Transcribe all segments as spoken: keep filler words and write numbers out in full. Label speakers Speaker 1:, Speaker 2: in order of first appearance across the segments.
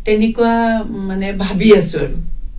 Speaker 1: তেনেকুৱা মানে ভাবি আছো আৰু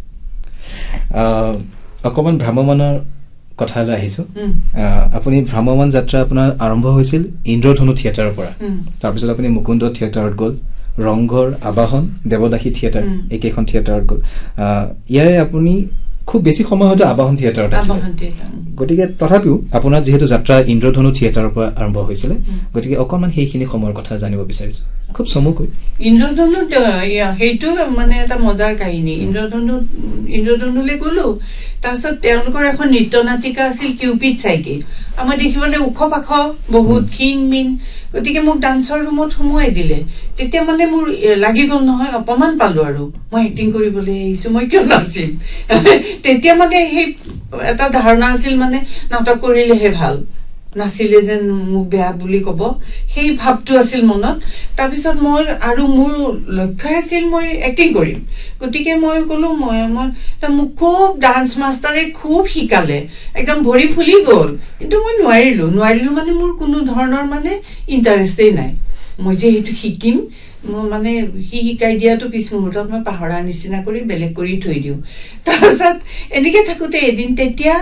Speaker 2: অকমান ভ্ৰাম্যমানৰ কথালৈ আহিছো আপুনি ভ্ৰাম্যমান যাত্ৰা আপোনাৰ আৰম্ভ হৈছিল ইন্দ্ৰধনু থিয়েটাৰৰ পৰা তাৰপিছত আপুনি মুকুন্দ থিয়েটাৰত গ'ল ৰংঘৰ আবাহন দেৱদাসী থিয়েটাৰ একেখন থিয়েটাৰত গ'ল ইয়াৰে আপুনি খুব বেছি সময় হয়তো আবাহন থিয়েটাৰত আছিল গতিকে তথাপিও আপোনাৰ যেহেতু যাত্ৰা ইন্দ্ৰধনু থিয়েটাৰৰ পৰা আৰম্ভ হৈছিল গতিকে অকমান সেইখিনি সময়ৰ কথা জানিব বিচাৰিছো খুব চমুকৈ
Speaker 1: ইন্দ্ৰধনু সেইটো মানে এটা মজাৰ কাহিনী ইন্দ্ৰধনু ইন্দ্ৰধনুলৈ গ'লো তাৰপিছত তেওঁলোকৰ এখন নৃত্য নাটিকা আছিল কিউপিড চাইকে আমাৰ দেখিবলৈ ওখ পাখ বহুত ক্ষীণ মিন গতিকে মোক ডান্সৰ ৰুমত সোমোৱাই দিলে তেতিয়া মানে মোৰ লাগি গ'ল নহয় অপমান পালো আৰু মই এক্টিং কৰিবলৈ আহিছো মই কিয় নাচিম তেতিয়া মানে সেই এটা ধাৰণা আছিল মানে নাটক কৰিলেহে ভাল নাচিলে যেন মোক বেয়া বুলি ক'ব সেই ভাৱটো আছিল মনত তাৰপিছত মই আৰু মোৰ লক্ষ্য আছিল মই এক্টিং কৰিম গতিকে মই ক'লো মই মই মোক খুব ডান্স মাষ্টাৰে খুব শিকালে একদম ভৰি ফুলি গ'ল কিন্তু মই নোৱাৰিলো নোৱাৰিলো মানে মোৰ কোনো ধৰণৰ মানে ইণ্টাৰেষ্টেই নাই মই যে সেইটো শিকিম মই মানে সি শিকাই দিয়াটো পিছ মুহূৰ্তত মই পাহৰাৰ নিচিনা কৰি বেলেগ কৰি থৈ দিওঁ তাৰপিছত এনেকে থাকোতে এদিন তেতিয়া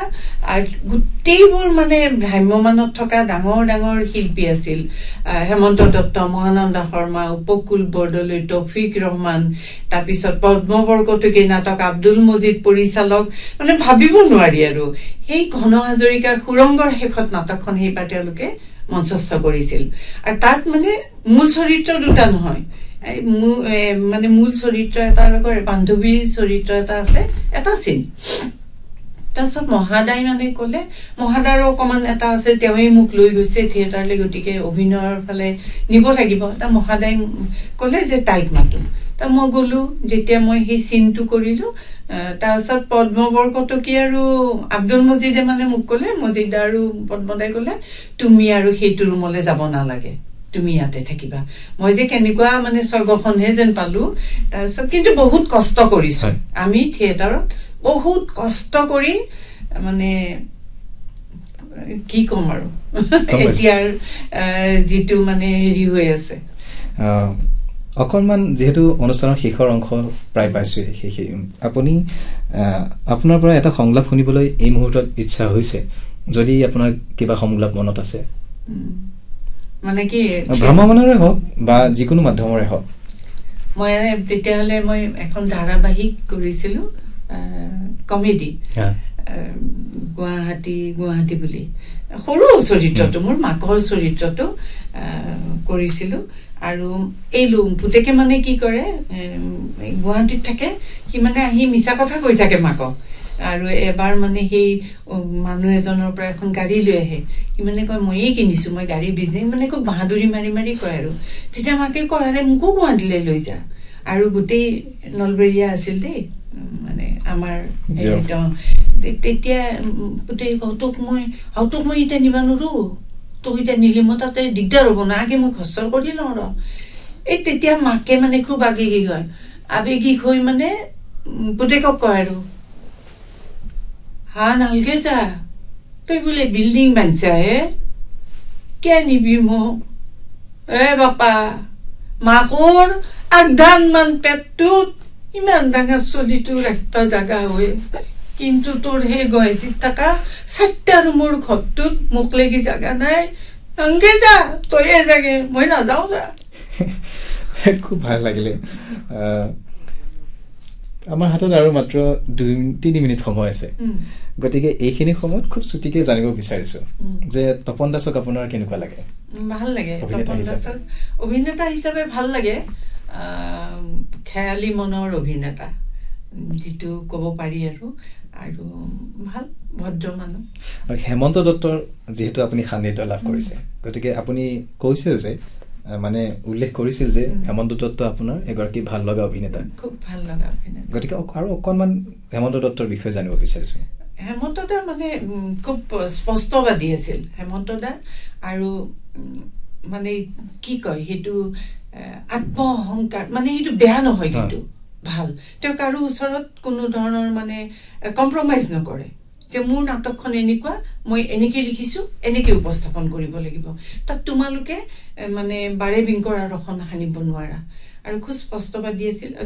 Speaker 1: গোটেইবোৰ মানে ভ্ৰাম্যমানত থকা ডাঙৰ ডাঙৰ শিল্পী আছিল হেমন্ত দত্ত মহানন্দ শৰ্মা উপকূল বৰদলৈ তৌফিক ৰহমান তাৰপিছত পদ্ম বৰকটকীৰ নাটক আব্দুল মজিদ পৰিচালক মানে ভাবিব নোৱাৰি আৰু সেই ঘন হাজৰিকাৰ সুৰংগৰ শেষত নাটকখন সেইবাৰ তেওঁলোকে মঞ্চস্থ কৰিছিল আৰু তাত মানে মূল চৰিত্ৰ দুটা নহয় মানে মূল চৰিত্ৰ এটা বান্ধৱীৰ চৰিত্ৰ এটা আছে এটা চিন তাৰপিছত মহাদাই মানে ক'লে মহাদাৰো অকমান এটা আছে তেওঁৱেই মোক লৈ গৈছে থিয়েটাৰলৈ গতিকে অভিনয়ৰ ফালে নিব লাগিব এটা মহাদাই ক'লে যে তাইক মাতো তা মই গ'লো যেতিয়া মই সেই চিনটো কৰিলো তাৰপিছত পদ্ম বৰকটকী আৰু আব্দুল মজিদে মানে মোক ক'লে মজিদ আৰু পদ্মদাই ক'লে তুমি আৰু সেইটো ৰুমলৈ যাব নালাগে তুমি ইয়াতে থাকিবা মই যে কেনেকুৱা মানে স্বৰ্গখনহে যেন পালো তাৰপিছত কিন্তু বহুত কষ্ট কৰিছো আমি থিয়েটাৰত বহুত কষ্ট কৰি মানে কি ক'ম আৰু এতিয়াৰ যিটো মানে হেৰি হৈ আছে
Speaker 2: অকণমান যেহেতু অনুষ্ঠানৰ শেষৰ অংশ প্ৰায় পাইছো সেই আপুনি আপোনাৰ পৰা এটা সংলাপ শুনিবলৈ এই মুহূৰ্তত ইচ্ছা হৈছে যদি আপোনাৰ কিবা সংলাপ মনত আছে
Speaker 1: মানে কি
Speaker 2: ভ্ৰমণৰে হওক বা যিকোনো মাধ্যমৰে হওক
Speaker 1: মই তেতিয়াহ'লে মই এখন ধাৰাবাহিক কৰিছিলো কমেডি গুৱাহাটী গুৱাহাটী বুলি সৰু চৰিত্ৰটো মোৰ মাকৰ চৰিত্ৰটো কৰিছিলো আৰু এই পুতেকে মানে কি কৰে গুৱাহাটীত থাকে সি মানে আহি মিছা কথা কৈ থাকে মাকক আৰু এবাৰ মানে সেই মানুহ এজনৰ পৰা এখন গাড়ী লৈ আহে সি মানে কয় মইয়ে কিনিছো মই গাড়ী বিজনেছ মানে খুব বাহাদুৰি মাৰি মাৰি কয় আৰু তেতিয়া মাকে কয় আৰে মোকো গুৱাহাটীলৈ লৈ যা আৰু গোটেই নলবৰীয়া আছিল দেই মানে আমাৰ তেতিয়া পুতেকে কয় তোক মই আৰু তোক মই এতিয়া নিবা নোৱাৰো তোক এতিয়া নিলে মই তাতে দিগদাৰ হ'ব না আগে মই খচ্চৰ কৰি লওঁ ৰ এই তেতিয়া মাকে মানে খুব আবেগিক হয় আবেগিক হৈ মানে পুতেকক কয় আৰু হা নালগে যা তই বোলে বিল্ডিং বান্ধছা হে কিয় নিবি মোক এ বাপা মাকৰ আগধান মান পেটটোত ইমান ডাঙৰ চলিটো ৰাখবা জাগা হৈ কিন্তু তোৰ সেই গুৱাহাটীত থকা চাৰিটা ৰুমৰ ঘৰটোত মোক লাগি জাগা নাই নালগে যা তইয়ে জাগে মই নাযাওঁ যা
Speaker 2: খুব ভাল লাগিলে আমাৰ হাতত আৰু মাত্ৰ দুই তিনি মিনিট সময় আছে গতিকে এইখিনি সময়ত খুব চুটিকে জানিব বিচাৰিছো যে তপন দাসক আপোনাৰ কেনেকুৱা লাগে
Speaker 1: ভাল লাগে তপন দাসক অভিনেতা হিচাপে ভাল লাগে খেয়ালি মনৰ অভিনেতা যিটো ক'ব পাৰি আৰু আৰু ভাল ভদ্ৰ মানুহ
Speaker 2: আৰু হেমন্ত দত্তৰ যেহেতু আপুনি সান্নিধ্য লাভ কৰিছে গতিকে আপুনি কৈছে যে মানে উল্লেখ কৰিছিল যে হেমন্ত দত্ত আপোনাৰ এগৰাকী ভাল লগা অভিনেতা
Speaker 1: খুব ভাল লগা অভিনেতা
Speaker 2: গতিকে আৰু অকণমান হেমন্ত দত্তৰ বিষয়ে জানিব বিচাৰিছো
Speaker 1: হেমন্ত দা মানে খুব স্পষ্টবাদী আছিল হেমন্ত দা আৰু মানে কি কয় সেইটো আত্ম অহংকাৰ মানে সেইটো বেয়া নহয় কিন্তু ভাল তেওঁ কাৰো ওচৰত কোনো ধৰণৰ মানে কম্প্ৰমাইজ নকৰে যে মোৰ নাটকখন এনেকুৱা মই এনেকে লিখিছো এনেকে উপস্থাপন কৰিব লাগিব তাত তোমালোকে মানে বাৰে বিংকৰ ৰখন হানিব নোৱাৰা আৰু খুব স্পষ্টবাদী আছিল